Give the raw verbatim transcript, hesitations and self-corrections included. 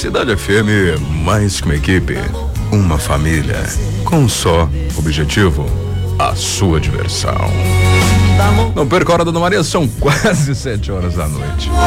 Cidade F M, mais que uma equipe, uma família, com um só objetivo, a sua diversão. Não perca a hora, Dona Maria, são quase sete horas da noite.